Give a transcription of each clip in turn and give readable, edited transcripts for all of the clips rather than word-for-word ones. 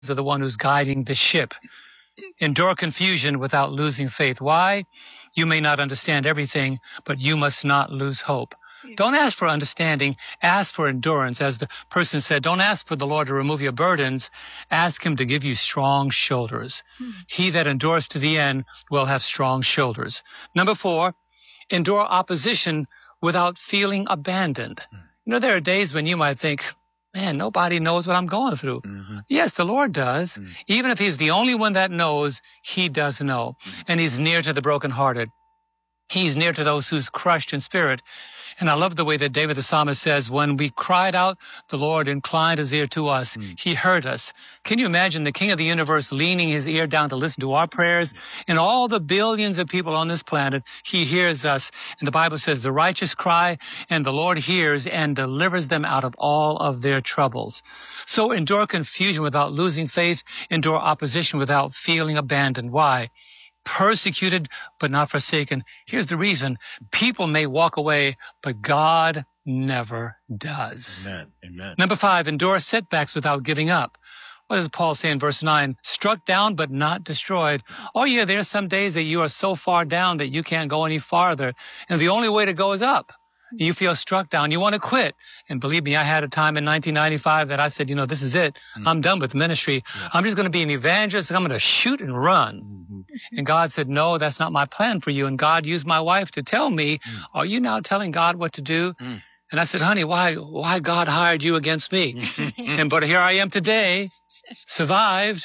of the one who's guiding the ship. Endure confusion without losing faith. Why? You may not understand everything, but you must not lose hope. Don't ask for understanding. Ask for endurance. As the person said, don't ask for the Lord to remove your burdens. Ask him to give you strong shoulders. He that endures to the end will have strong shoulders. Number 4, endure opposition without feeling abandoned. You know, there are days when you might think, man, nobody knows what I'm going through. Yes, the Lord does. Even if he's the only one that knows, he does know. And he's near to the brokenhearted. He's near to those who's crushed in spirit. And I love the way that David the psalmist says, when we cried out, the Lord inclined his ear to us. He heard us. Can you imagine the King of the universe leaning his ear down to listen to our prayers? And all the billions of people on this planet, he hears us. And the Bible says the righteous cry, and the Lord hears and delivers them out of all of their troubles. So endure confusion without losing faith. Endure opposition without feeling abandoned. Why? Persecuted but not forsaken. Here's the reason. People may walk away, but God never does. Amen. Amen. Number 5, endure setbacks without giving up. What does Paul say in verse 9? Struck down but not destroyed. Oh yeah, there's some days that you are so far down that you can't go any farther. And the only way to go is up. You feel struck down. You want to quit. And believe me, I had a time in 1995 that I said, you know, this is it. I'm done with ministry. I'm just going to be an evangelist. I'm going to shoot and run. And God said, no, that's not my plan for you. And God used my wife to tell me, are you now telling God what to do? And I said, honey, why God hired you against me? But here I am today, surviving.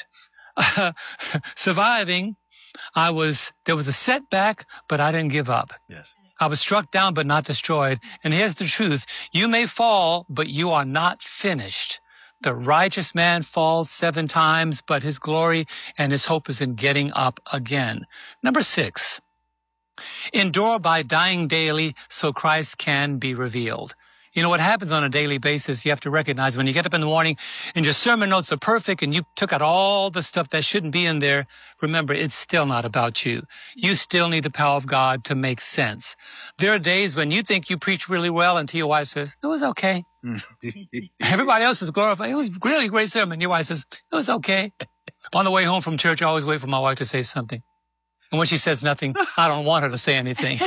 There was a setback, but I didn't give up. Yes. I was struck down, but not destroyed. And here's the truth. You may fall, but you are not finished. The righteous man falls 7 times, but his glory and his hope is in getting up again. Number 6, endure by dying daily so Christ can be revealed. You know what happens on a daily basis, you have to recognize when you get up in the morning and your sermon notes are perfect and you took out all the stuff that shouldn't be in there, remember, it's still not about you. You still need the power of God to make sense. There are days when you think you preach really well until your wife says, it was okay. Everybody else is glorified. It was really a great sermon. Your wife says, it was okay. On the way home from church, I always wait for my wife to say something. And when she says nothing, I don't want her to say anything.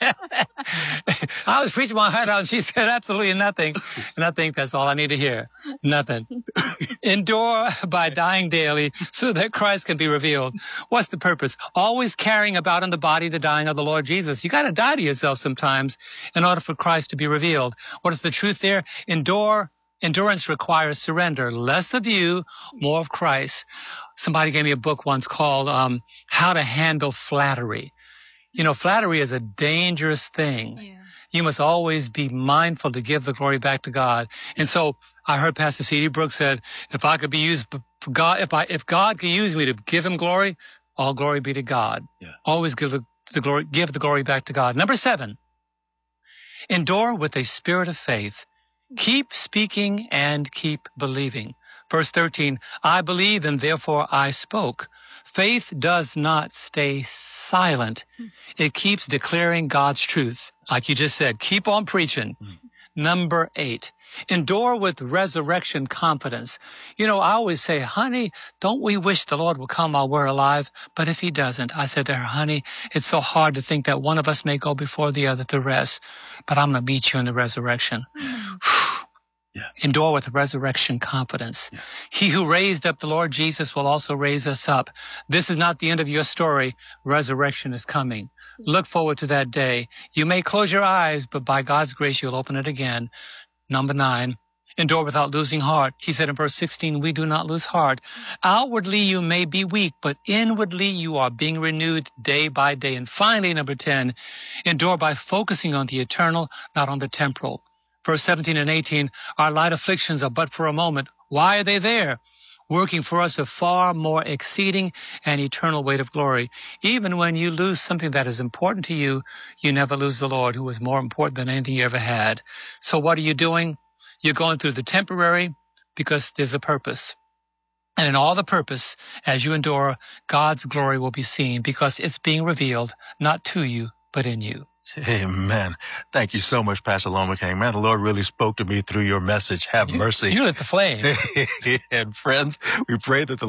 I was preaching my heart out and she said absolutely nothing. And I think that's all I need to hear. Nothing. Endure by dying daily so that Christ can be revealed. What's the purpose? Always carrying about in the body the dying of the Lord Jesus. You got to die to yourself sometimes in order for Christ to be revealed. What is the truth there? Endurance requires surrender. Less of you, more of Christ. Somebody gave me a book once called How to Handle Flattery. You know, flattery is a dangerous thing. Yeah. You must always be mindful to give the glory back to God. And so I heard Pastor C.D. Brooks said, if I could be used for God, if God could use me to give him glory, all glory be to God. Yeah. Always give the glory back to God. Number 7, endure with a spirit of faith. Keep speaking and keep believing. Verse 13, I believe and therefore I spoke. Faith does not stay silent. It keeps declaring God's truth. Like you just said, keep on preaching. Number 8, endure with resurrection confidence. You know, I always say, honey, don't we wish the Lord would come while we're alive? But if he doesn't, I said to her, honey, it's so hard to think that one of us may go before the other to rest, but I'm going to meet you in the resurrection. Yeah. Endure with resurrection confidence. Yeah. He who raised up the Lord Jesus will also raise us up. This is not the end of your story. Resurrection is coming. Look forward to that day. You may close your eyes, but by God's grace, you'll open it again. Number 9, endure without losing heart. He said in verse 16, we do not lose heart. Outwardly, you may be weak, but inwardly, you are being renewed day by day. And finally, number 10, endure by focusing on the eternal, not on the temporal. Verse 17 and 18, our light afflictions are but for a moment. Why are they there? Working for us a far more exceeding and eternal weight of glory. Even when you lose something that is important to you, you never lose the Lord, who is more important than anything you ever had. So what are you doing? You're going through the temporary because there's a purpose. And in all the purpose, as you endure, God's glory will be seen because it's being revealed, not to you, but in you. Amen. Thank you so much, Pastor Lon McCain. Man, the Lord really spoke to me through your message. Have mercy. You lit the flame. And friends, we pray that the